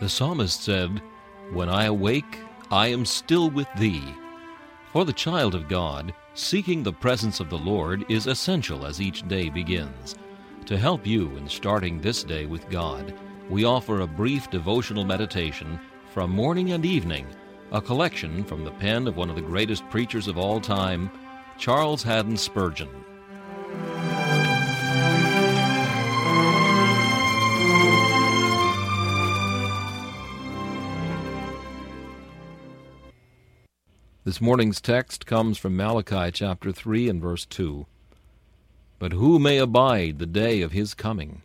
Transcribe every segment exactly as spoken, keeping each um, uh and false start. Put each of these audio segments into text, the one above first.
The psalmist said, "When I awake, I am still with thee." For the child of God, seeking the presence of the Lord is essential as each day begins. To help you in starting this day with God, we offer a brief devotional meditation from morning and evening, a collection from the pen of one of the greatest preachers of all time, Charles Haddon Spurgeon. This morning's text comes from Malachi chapter three and verse two. But who may abide the day of his coming?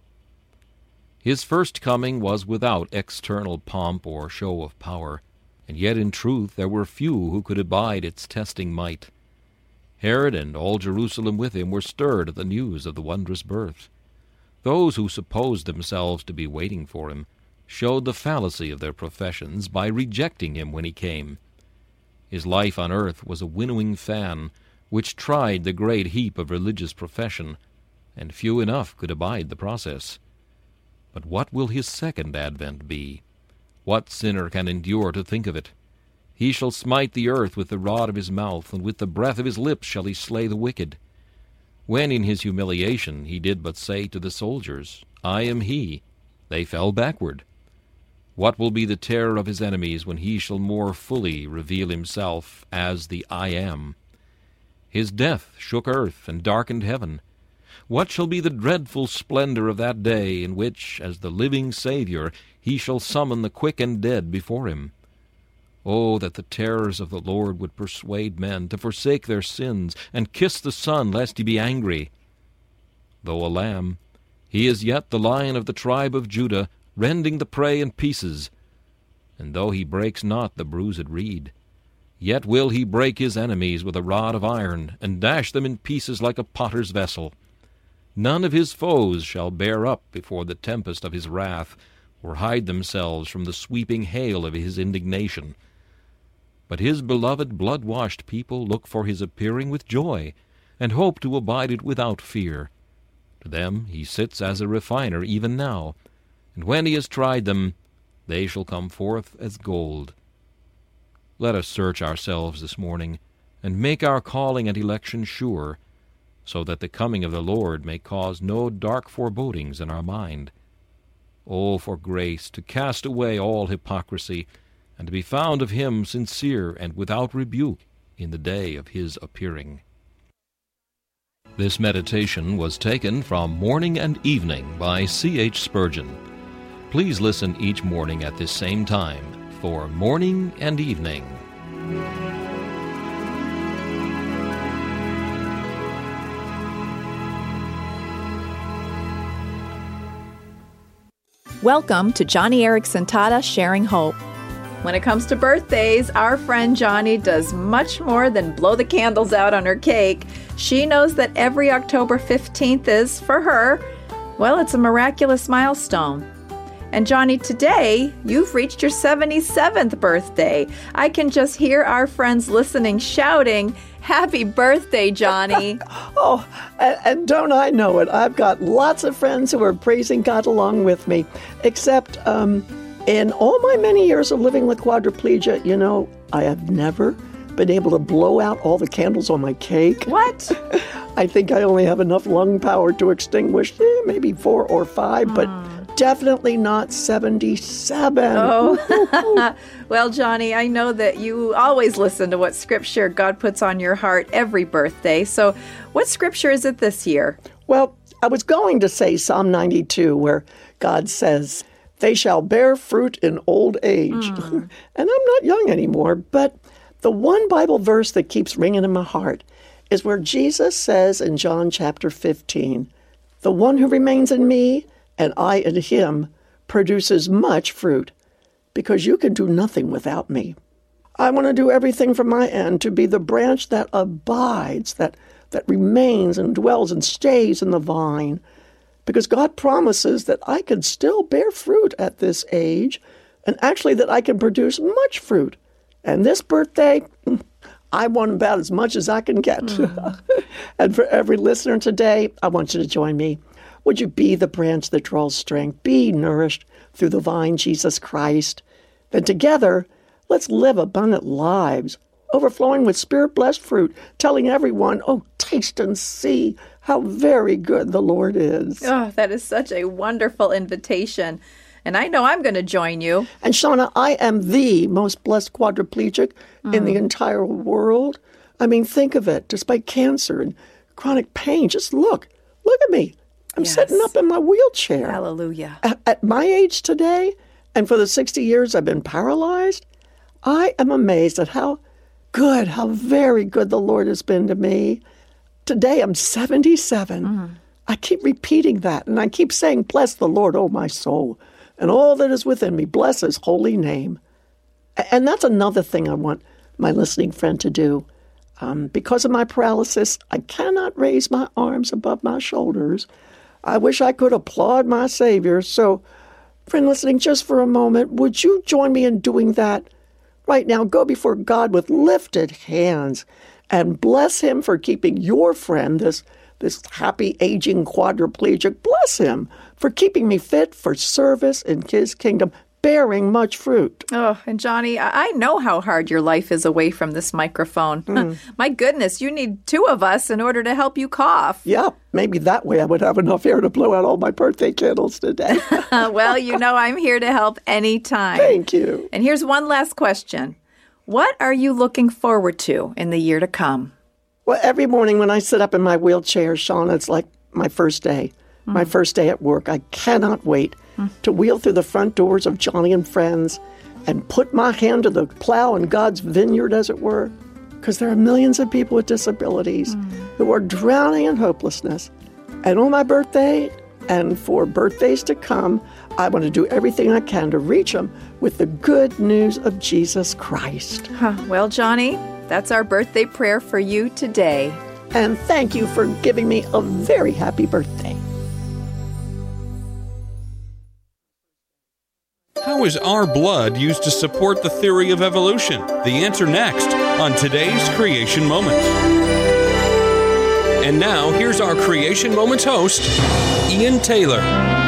His first coming was without external pomp or show of power, and yet in truth there were few who could abide its testing might. Herod and all Jerusalem with him were stirred at the news of the wondrous birth. Those who supposed themselves to be waiting for him showed the fallacy of their professions by rejecting him when he came. His life on earth was a winnowing fan, which tried the great heap of religious profession, and few enough could abide the process. But what will his second advent be? What sinner can endure to think of it? He shall smite the earth with the rod of his mouth, and with the breath of his lips shall he slay the wicked. When in his humiliation he did but say to the soldiers, I am he, they fell backward. What will be the terror of his enemies when he shall more fully reveal himself as the I am? His death shook earth and darkened heaven. What shall be the dreadful splendor of that day in which, as the living Savior, he shall summon the quick and dead before him? Oh, that the terrors of the Lord would persuade men to forsake their sins and kiss the Son, lest he be angry. Though a lamb, he is yet the Lion of the tribe of Judah, rending the prey in pieces. And though he breaks not the bruised reed, yet will he break his enemies with a rod of iron, and dash them in pieces like a potter's vessel. None of his foes shall bear up before the tempest of his wrath, or hide themselves from the sweeping hail of his indignation. But his beloved blood-washed people look for his appearing with joy, and hope to abide it without fear. To them he sits as a refiner even now, and when he has tried them, they shall come forth as gold. Let us search ourselves this morning, and make our calling and election sure, so that the coming of the Lord may cause no dark forebodings in our mind. Oh, for grace to cast away all hypocrisy, and to be found of him sincere and without rebuke in the day of his appearing. This meditation was taken from Morning and Evening by C H Spurgeon. Please listen each morning at this same time for Morning and Evening. Welcome to Johnny Erickson Tata Sharing Hope. When it comes to birthdays, our friend Johnny does much more than blow the candles out on her cake. She knows that every October fifteenth is, for her, well, it's a miraculous milestone. And Johnny, today, you've reached your seventy-seventh birthday. I can just hear our friends listening shouting, "Happy birthday, Johnny." Oh, and, and don't I know it? I've got lots of friends who are praising God along with me, except um, in all my many years of living with quadriplegia, you know, I have never been able to blow out all the candles on my cake. What? I think I only have enough lung power to extinguish eh, maybe four or five, but definitely not seventy-seven. Oh, well, Johnny, I know that you always listen to what scripture God puts on your heart every birthday. So what scripture is it this year? Well, I was going to say Psalm ninety-two, where God says, "They shall bear fruit in old age." Mm. And I'm not young anymore, but the one Bible verse that keeps ringing in my heart is where Jesus says in John chapter fifteen, "The one who remains in me and I in him produces much fruit, because you can do nothing without me." I want to do everything from my end to be the branch that abides, that, that remains and dwells and stays in the vine, because God promises that I can still bear fruit at this age, and actually that I can produce much fruit. And this birthday, I want about as much as I can get. Mm. And for every listener today, I want you to join me. Would you be the branch that draws strength? Be nourished through the vine, Jesus Christ. Then together, let's live abundant lives, overflowing with Spirit-blessed fruit, telling everyone, oh, taste and see how very good the Lord is. Oh, that is such a wonderful invitation. And I know I'm going to join you. And Shauna, I am the most blessed quadriplegic mm. in the entire world. I mean, think of it. Despite cancer and chronic pain, just look. Look at me. I'm yes. sitting up in my wheelchair. Hallelujah. At, at my age today, and for the sixty years I've been paralyzed, I am amazed at how good, how very good the Lord has been to me. Today I'm seventy-seven. Mm. I keep repeating that, and I keep saying, bless the Lord, oh my soul, and all that is within me, bless his holy name. And that's another thing I want my listening friend to do. Um, because of my paralysis, I cannot raise my arms above my shoulders. I wish I could applaud my Savior. So, friend listening, just for a moment, would you join me in doing that? Right now, go before God with lifted hands and bless him for keeping your friend, this, this happy aging quadriplegic, bless him for keeping me fit for service in his kingdom, bearing much fruit. Oh, and Johnny, I know how hard your life is away from this microphone. Mm. My goodness, you need two of us in order to help you cough. Yeah, maybe that way I would have enough air to blow out all my birthday candles today. Well, you know I'm here to help anytime. Thank you. And here's one last question. What are you looking forward to in the year to come? Well, every morning when I sit up in my wheelchair, Shauna, it's like my first day, mm. my first day at work. I cannot wait mm. to wheel through the front doors of Johnny and Friends and put my hand to the plow in God's vineyard, as it were, because there are millions of people with disabilities mm. who are drowning in hopelessness. And on my birthday and for birthdays to come, I want to do everything I can to reach them with the good news of Jesus Christ. Huh. Well, Johnny, that's our birthday prayer for you today. And thank you for giving me a very happy birthday. How is our blood used to support the theory of evolution? The answer next on today's Creation Moment. And now, here's our Creation Moments host, Ian Taylor.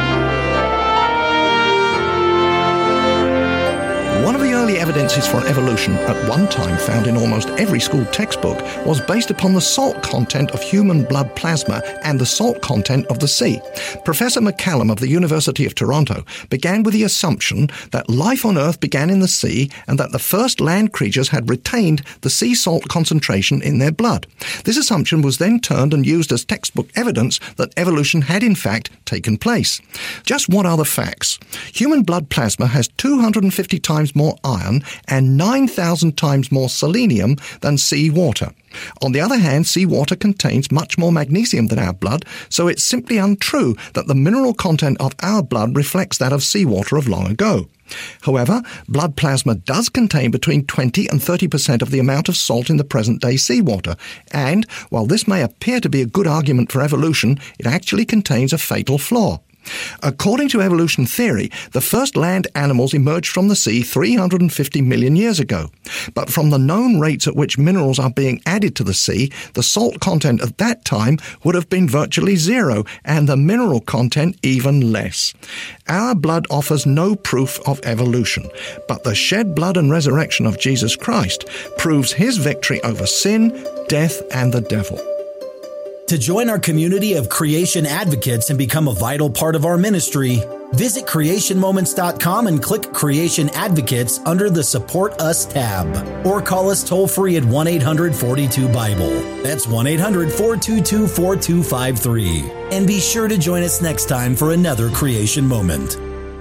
One of the early evidences for evolution, at one time found in almost every school textbook, was based upon the salt content of human blood plasma and the salt content of the sea. Professor McCallum of the University of Toronto began with the assumption that life on Earth began in the sea and that the first land creatures had retained the sea salt concentration in their blood. This assumption was then turned and used as textbook evidence that evolution had in fact taken place. Just what are the facts? Human blood plasma has two hundred fifty times more iron and nine thousand times more selenium than sea water. On the other hand, seawater contains much more magnesium than our blood, so it's simply untrue that the mineral content of our blood reflects that of seawater of long ago. However, blood plasma does contain between twenty and thirty percent of the amount of salt in the present-day seawater, and while this may appear to be a good argument for evolution, it actually contains a fatal flaw. According to evolution theory, the first land animals emerged from the sea three hundred fifty million years ago. But from the known rates at which minerals are being added to the sea, the salt content at that time would have been virtually zero, and the mineral content even less. Our blood offers no proof of evolution, but the shed blood and resurrection of Jesus Christ proves his victory over sin, death, and the devil. To join our community of creation advocates and become a vital part of our ministry, visit creation moments dot com and click Creation Advocates under the Support Us tab. Or call us toll-free at one eight hundred four two Bible. That's one eight hundred four two two four two five three. And be sure to join us next time for another Creation Moment.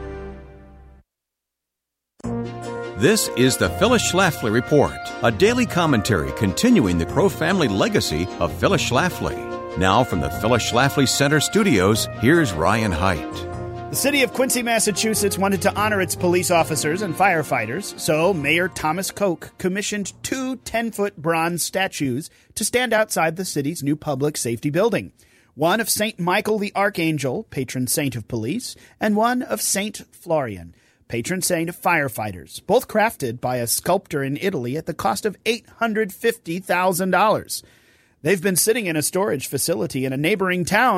This is the Phyllis Schlafly Report, a daily commentary continuing the Crow family legacy of Phyllis Schlafly. Now from the Phyllis Schlafly Center studios, here's Ryan Haidt. The city of Quincy, Massachusetts wanted to honor its police officers and firefighters, so Mayor Thomas Koch commissioned two ten-foot bronze statues to stand outside the city's new public safety building. One of Saint Michael the Archangel, patron saint of police, and one of Saint Florian, patron saint of firefighters, both crafted by a sculptor in Italy at the cost of eight hundred fifty thousand dollars. They've been sitting in a storage facility in a neighboring town,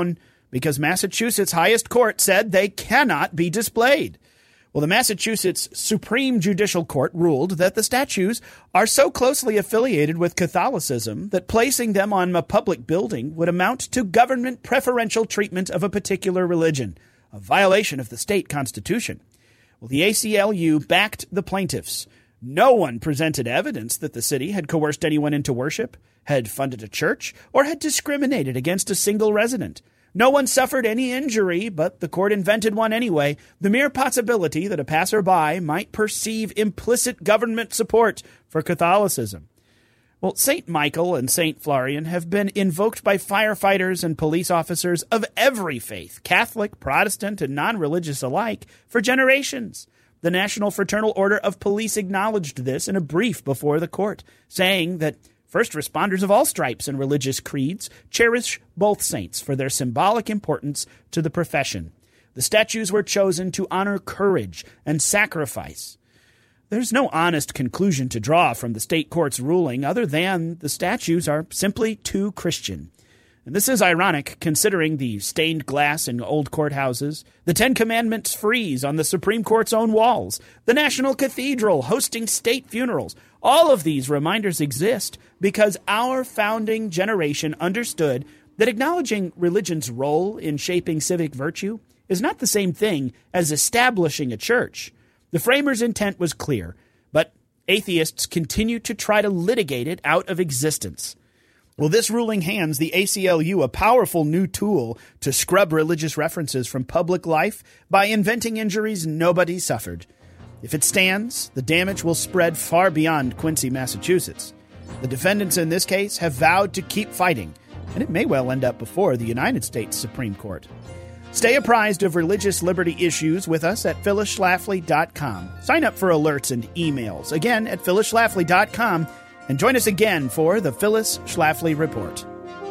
because Massachusetts' highest court said they cannot be displayed. Well, the Massachusetts Supreme Judicial Court ruled that the statues are so closely affiliated with Catholicism that placing them on a public building would amount to government preferential treatment of a particular religion, a violation of the state constitution. Well, the A C L U backed the plaintiffs. No one presented evidence that the city had coerced anyone into worship, had funded a church, or had discriminated against a single resident. No one suffered any injury, but the court invented one anyway, the mere possibility that a passerby might perceive implicit government support for Catholicism. Well, Saint Michael and Saint Florian have been invoked by firefighters and police officers of every faith, Catholic, Protestant, and non-religious alike, for generations. The National Fraternal Order of Police acknowledged this in a brief before the court, saying that first responders of all stripes and religious creeds cherish both saints for their symbolic importance to the profession. The statues were chosen to honor courage and sacrifice. There's no honest conclusion to draw from the state court's ruling other than the statues are simply too Christian. And this is ironic, considering the stained glass in old courthouses, the Ten Commandments frieze on the Supreme Court's own walls, the National Cathedral hosting state funerals. All of these reminders exist because our founding generation understood that acknowledging religion's role in shaping civic virtue is not the same thing as establishing a church. The framers' intent was clear, but atheists continue to try to litigate it out of existence. Well, this ruling hands the A C L U a powerful new tool to scrub religious references from public life by inventing injuries nobody suffered. If it stands, the damage will spread far beyond Quincy, Massachusetts. The defendants in this case have vowed to keep fighting, and it may well end up before the United States Supreme Court. Stay apprised of religious liberty issues with us at phyllis schlafly dot com. Sign up for alerts and emails, again at phyllis schlafly dot com, and join us again for the Phyllis Schlafly Report.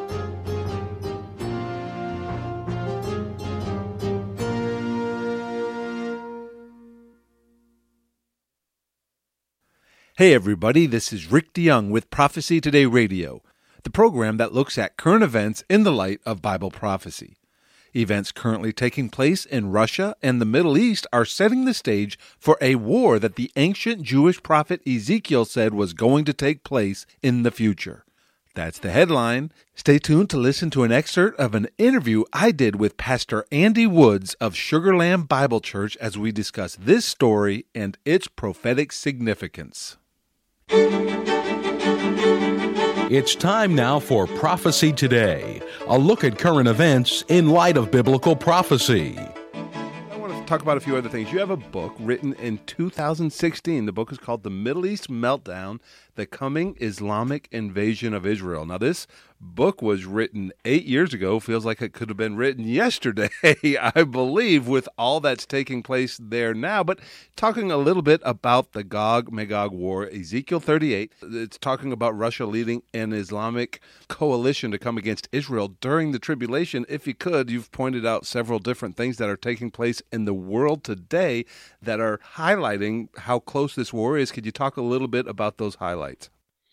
Hey everybody, this is Rick DeYoung with Prophecy Today Radio, the program that looks at current events in the light of Bible prophecy. Events currently taking place in Russia and the Middle East are setting the stage for a war that the ancient Jewish prophet Ezekiel said was going to take place in the future. That's the headline. Stay tuned to listen to an excerpt of an interview I did with Pastor Andy Woods of Sugar Land Bible Church as we discuss this story and its prophetic significance. It's time now for Prophecy Today, a look at current events in light of biblical prophecy. I want to talk about a few other things. You have a book written in two thousand sixteen. The book is called The Middle East Meltdown, The Coming Islamic Invasion of Israel. Now, this book was written eight years ago. Feels like it could have been written yesterday, I believe, with all that's taking place there now. But talking a little bit about the Gog-Magog War, Ezekiel thirty-eight, it's talking about Russia leading an Islamic coalition to come against Israel during the tribulation. If you could, you've pointed out several different things that are taking place in the world today that are highlighting how close this war is. Could you talk a little bit about those highlights?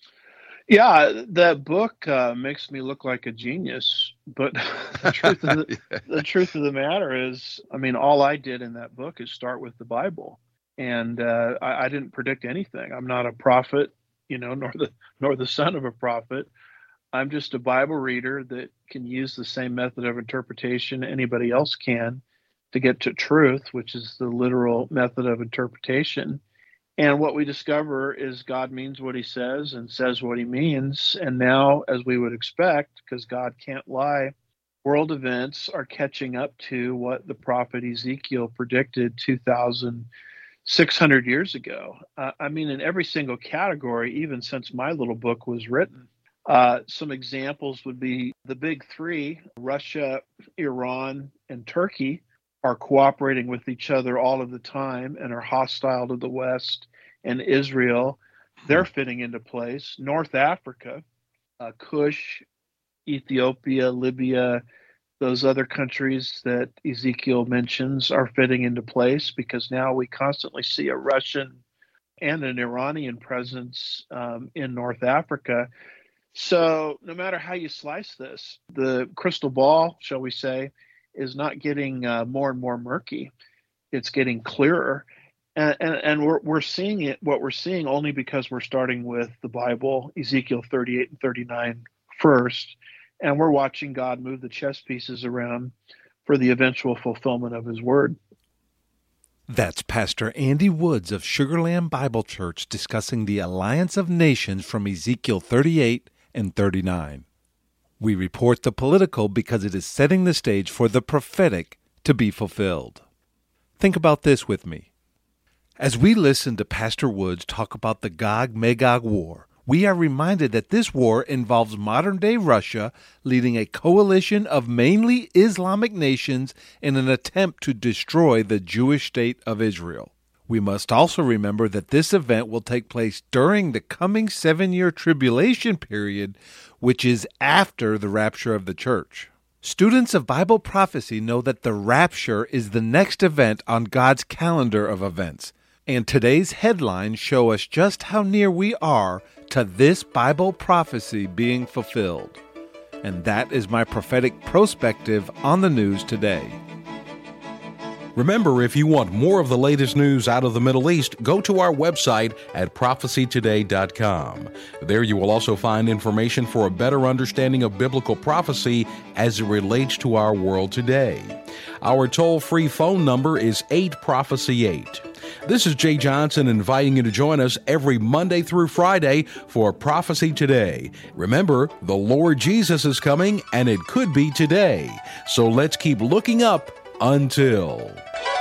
Yeah, that book uh, makes me look like a genius, but the truth of the, yeah. the truth of the matter is, I mean, all I did in that book is start with the Bible, and uh, I, I didn't predict anything. I'm not a prophet, you know, nor the nor the son of a prophet. I'm just a Bible reader that can use the same method of interpretation anybody else can to get to truth, which is the literal method of interpretation. And what we discover is God means what he says and says what he means. And now, as we would expect, because God can't lie, world events are catching up to what the prophet Ezekiel predicted two thousand six hundred years ago. Uh, I mean, in every single category, even since my little book was written. Uh, some examples would be the big three, Russia, Iran, and Turkey, are cooperating with each other all of the time and are hostile to the West and Israel. They're fitting into place. North Africa, uh, Cush, Ethiopia, Libya, those other countries that Ezekiel mentions are fitting into place because now we constantly see a Russian and an Iranian presence um, in North Africa. So no matter how you slice this, the crystal ball, shall we say, is not getting uh, more and more murky. It's getting clearer. And, and, and we're, we're seeing it, what we're seeing only because we're starting with the Bible, Ezekiel thirty-eight and thirty-nine first, and we're watching God move the chess pieces around for the eventual fulfillment of his word. That's Pastor Andy Woods of Sugar Land Bible Church discussing the Alliance of Nations from Ezekiel thirty-eight and thirty-nine. We report the political because it is setting the stage for the prophetic to be fulfilled. Think about this with me. As we listen to Pastor Woods talk about the Gog-Magog War, we are reminded that this war involves modern-day Russia leading a coalition of mainly Islamic nations in an attempt to destroy the Jewish state of Israel. We must also remember that this event will take place during the coming seven-year tribulation period, which is after the rapture of the church. Students of Bible prophecy know that the rapture is the next event on God's calendar of events, and today's headlines show us just how near we are to this Bible prophecy being fulfilled. And that is my prophetic perspective on the news today. Remember, if you want more of the latest news out of the Middle East, go to our website at prophecy today dot com. There you will also find information for a better understanding of biblical prophecy as it relates to our world today. Our toll-free phone number is eight prophecy eight. This is Jay Johnson inviting you to join us every Monday through Friday for Prophecy Today. Remember, the Lord Jesus is coming, and it could be today. So let's keep looking up until...